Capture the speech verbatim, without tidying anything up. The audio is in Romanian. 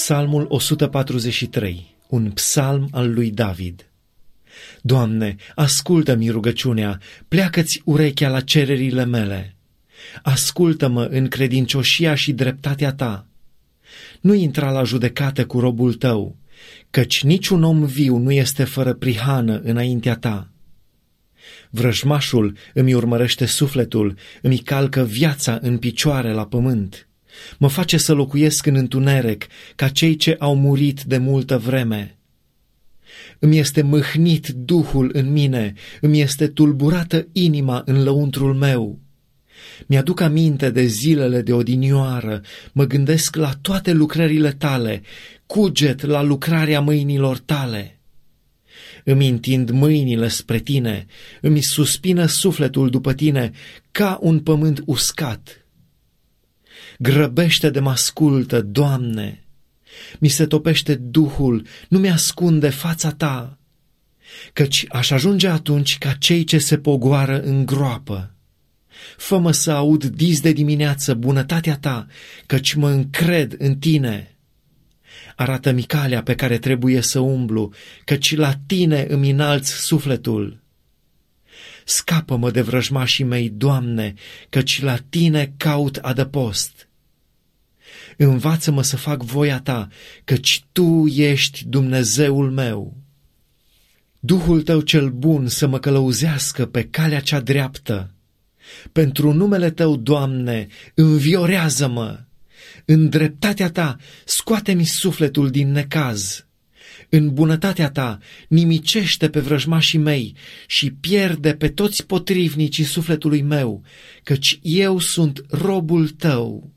Psalmul o sută patruzeci și trei, un psalm al lui David. Doamne, ascultă-mi rugăciunea, pleacă-ți urechea la cererile mele. Ascultă-mă în credincioșia și dreptatea ta. Nu intra la judecată cu robul tău, căci niciun om viu nu este fără prihană înaintea ta. Vrăjmașul îmi urmărește sufletul, îmi calcă viața în picioare la pământ. Mă face să locuiesc în întuneric ca cei ce au murit de multă vreme. Îmi este mâhnit duhul în mine, îmi este tulburată inima în lăuntrul meu. Mi-aduc aminte de zilele de odinioară, mă gândesc la toate lucrările tale, cuget la lucrarea mâinilor tale. Îmi întind mâinile spre tine, îmi suspină sufletul după tine ca un pământ uscat. Grăbește de mă ascultă, Doamne! Mi se topește duhul, nu mi-ascunde fața ta, căci aș ajunge atunci ca cei ce se pogoară în groapă. Fă-mă să aud dis de dimineață bunătatea ta, căci mă încred în tine. Arată-mi calea pe care trebuie să umblu, căci la tine îmi înalț sufletul. Scapă-mă de vrăjmașii mei, Doamne, căci la tine caut adăpost. Învață-mă să fac voia ta, căci tu ești Dumnezeul meu. Duhul tău cel bun să mă călăuzească pe calea cea dreaptă. Pentru numele tău, Doamne, înviorează-mă. În dreptatea ta scoate-mi sufletul din necaz. În bunătatea ta nimicește pe vrăjmașii mei și pierde pe toți potrivnicii sufletului meu, căci eu sunt robul tău.